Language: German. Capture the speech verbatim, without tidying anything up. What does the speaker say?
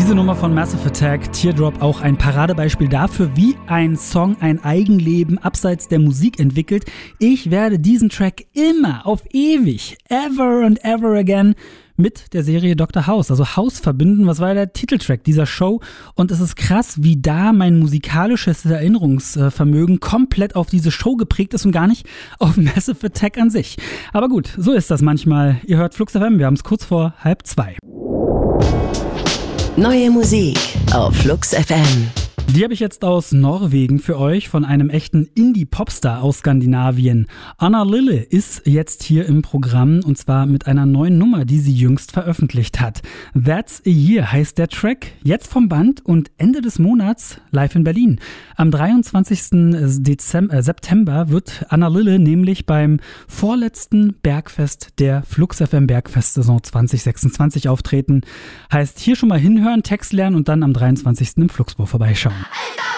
Diese Nummer von Massive Attack, Teardrop, auch ein Paradebeispiel dafür, wie ein Song ein Eigenleben abseits der Musik entwickelt. Ich werde diesen Track immer, auf ewig, ever and ever again mit der Serie Doktor House, also House verbinden. Was war der Titeltrack dieser Show? Und es ist krass, wie da mein musikalisches Erinnerungsvermögen komplett auf diese Show geprägt ist und gar nicht auf Massive Attack an sich. Aber gut, so ist das manchmal. Ihr hört Flux F M, wir haben es kurz vor halb zwei. Neue Musik auf Flux F M. Die habe ich jetzt aus Norwegen für euch, von einem echten Indie-Popstar aus Skandinavien. Anna Lille ist jetzt hier im Programm und zwar mit einer neuen Nummer, die sie jüngst veröffentlicht hat. That's a Year heißt der Track, jetzt vom Band und Ende des Monats live in Berlin. Am dreiundzwanzigsten Dezember, äh, September wird Anna Lille nämlich beim vorletzten Bergfest der Flux F M Bergfest-Saison zwanzig sechsundzwanzig auftreten. Heißt hier schon mal hinhören, Text lernen und dann am dreiundzwanzigsten im Fluxburg vorbeischauen.